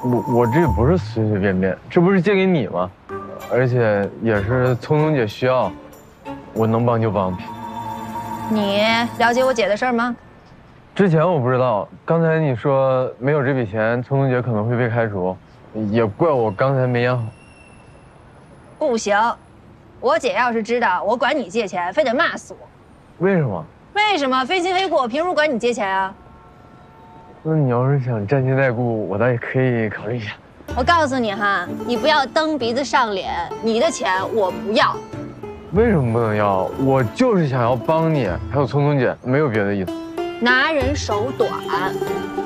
我这不是随随便便，这不是借给你吗？而且也是聪聪姐需要，我能帮就帮。 你了解我姐的事儿吗？ 之前我不知道，刚才你说没有这笔钱，聪聪姐可能会被开除，也怪我刚才没演好。 不行，我姐要是知道我管你借钱，非得骂死我。 为什么？ 为什么？非亲非故，我凭什么管你借钱啊？ 那你要是想沾亲带故，我倒也可以考虑一下。 我告诉你哈，你不要蹬鼻子上脸，你的钱我不要。 为什么不能要？我就是想要帮你，还有聪聪姐，没有别的意思。 拿人手短。